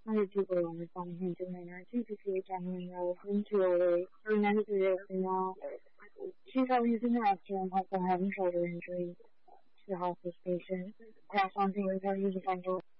other people on the phone him doing her too because he was getting into it or negative, she's out using the restroom, also having shoulder injury. The hospice patient. Pass on to her, you can find her